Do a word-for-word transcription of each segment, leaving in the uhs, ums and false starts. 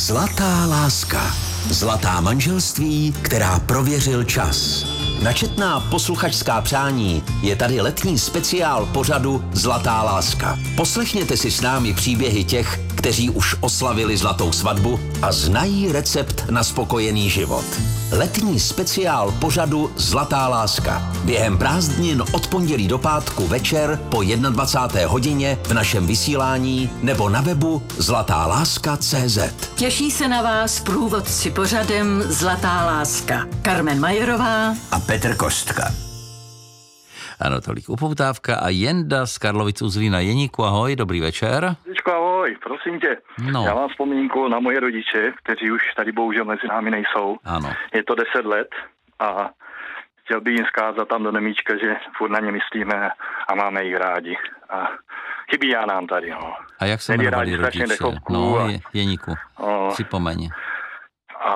Zlatá láska. Zlatá manželství, která prověřil čas. Na četná posluchačská přání je tady letní speciál pořadu Zlatá láska. Poslechněte si s námi příběhy těch, kteří už oslavili zlatou svatbu a znají recept na spokojený život. Letní speciál pořadu Zlatá láska. Během prázdnin od pondělí do pátku večer po dvacáté jedné hodině v našem vysílání nebo na webu zlatá láska tečka cé zet. Těší se na vás průvodci pořadem Zlatá láska. Carmen Majerová A Petr Kostka. Ano, tolik upoutávka a Jenda z Karlovic u Zlína. Jeníku, ahoj, dobrý večer. Jeníku, ahoj, prosím tě. No. Já mám vzpomínku na moje rodiče, kteří už tady bohužel mezi námi nejsou. Ano. Je to deset let a chtěl bych jim zkázat tam do nemíčka, že furt na ně myslíme a máme jich rádi. A chybí já nám tady, no. A jak se jmenovali rodiče? No, a... Jeníku, no. Připomeň. A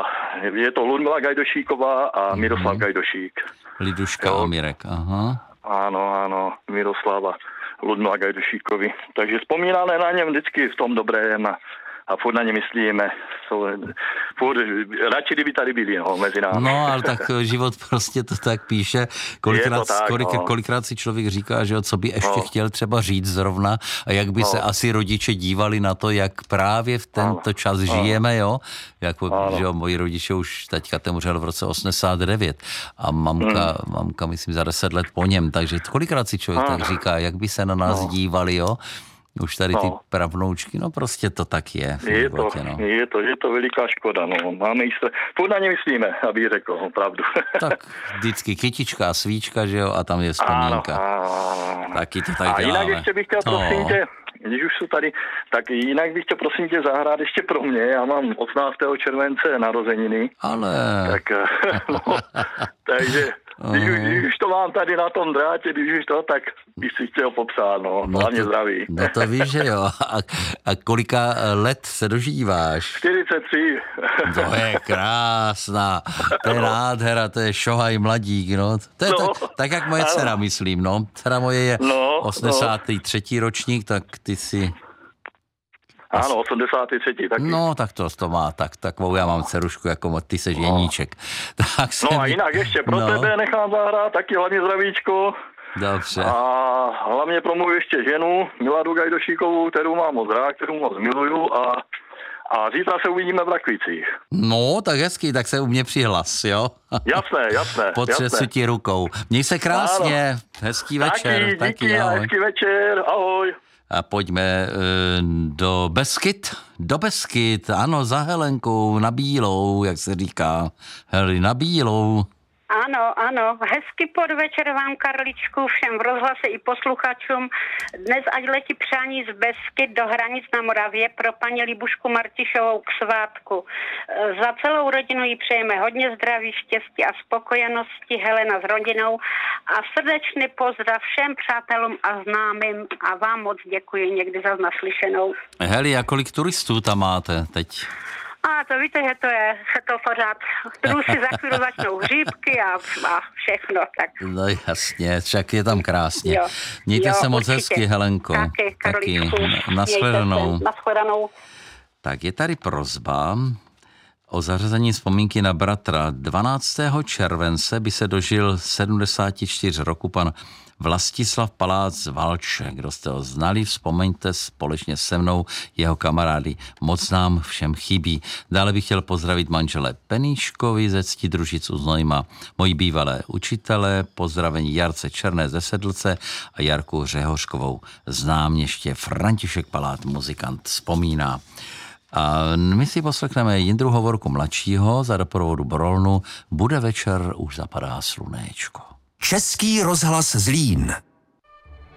je to Ludmila Gajdošíková a Miroslav mm-hmm. Gajdošík. Liduška a Mirek, aha. Ano, ano, Miroslava, Ludmila Gajdošíkovi. Takže vzpomínáme na něm vždycky v tom dobrém a, a furt na ně myslíme. Jsou, furt, radši kdyby tady byli, no, mezi námi. No, ale tak život prostě to tak píše. Kolikrát, tak, kolik, no. kolikrát si člověk říká, že jo, co by ještě no. chtěl třeba říct zrovna a jak by no. se asi rodiče dívali na to, jak právě v tento no. čas no. žijeme, jo. Jako, no. že jo, moji rodiče už teďka ten umřel v roce osmdesát devět a mamka, hmm. mamka myslím za deset let po něm, takže kolikrát si člověk no. tak říká, jak by se na nás no. dívali, jo. Už tady ty no. pravnoučky, no prostě to tak je. Je životě, to, no. je to, je to veliká škoda, no. Máme jí stre... Furt na ně myslíme, aby řekl, no, pravdu. Tak vždycky kytička a svíčka, že jo, a tam je vzpomínka. Ano, ano. Taky to tak a děláme. jinak ještě bych chtěl, no. prosím tě, když už jsou tady, tak jinak bych chtěl, prosím tě, zahrát ještě pro mě. Já mám osmnáctého července narozeniny. Ale... Tak, no, takže... Když už, když už to mám tady na tom drátě, když už to, tak bych si chtěl popsat, no, no hlavně to, zdraví. No to víš, že jo. A, a kolika let se dožíváš? čtyřicet tři. To je krásná, to je nádhera, to je šohaj mladík, no. To je no, tak, tak, jak moje dcera, myslím, no. Dcera moje je no, osmdesátý třetí ročník, tak ty si... Ano, osmdesátý třetí taky. No, tak to, to má, tak takovou já mám dcerušku, jako ty seš Jeníček. Tak no a jinak ještě pro no. tebe nechám zahrát taky hlavně zdravíčko. Dobře. A hlavně pro mou ještě ženu, Miladu Gajdošíkovou, kterou mám moc rád, kterou moc miluju a, a zítra se uvidíme v Rakvicích. No, tak hezký, tak se u mě přihlas, jo? Jasné, jasné. Potřesu ti rukou. Měj se krásně, ano. Hezký večer. Taky, taky díky, ahoj. hezký večer, ahoj. A pojďme uh, do Beskyd. Do Beskyd, ano, za Helenkou, na bílou, jak se říká. Heli, na bílou. Ano, ano, hezky podvečer vám, Karličku, všem v rozhlase i posluchačům. Dnes ať letí přání z Beskyd do hranic na Moravě pro paní Libušku Martišovou k svátku. Za celou rodinu jí přejeme hodně zdraví, štěstí a spokojenosti, Helena s rodinou a srdečný pozdrav všem přátelům a známým a vám moc děkuji někdy za naslyšenou. Heli, a kolik turistů tam máte teď? A to víte, že to je, se to pořád, trusy za chvíli začnou hříbky a, a všechno, tak. No jasně, však je tam krásně. Jo. Mějte jo, se moc určitě. hezky, Helenko. Taky, Karolíčku. Taky, nashledanou. Nashledanou. Tak je tady prosba o zařazení vzpomínky na bratra. dvanáctého července by se dožil sedmdesáti čtyř roku pan Vlastislav Palác z Valče. Kdo jste ho znali, vzpomeňte společně se mnou jeho kamarády. Moc nám všem chybí. Dále bych chtěl pozdravit manžele Peníškovi ze Cti Družic u Znojma, moji bývalé učitele, pozdravení Jarce Černé ze Sedlce a Jarku Řehořkovou z Náměště. František Palát, muzikant, vzpomíná. A my si poslechneme Jindru Hovorku mladšího za doprovodu Brolnu. Bude večer, už zapadá slunéčko. Český rozhlas Zlín.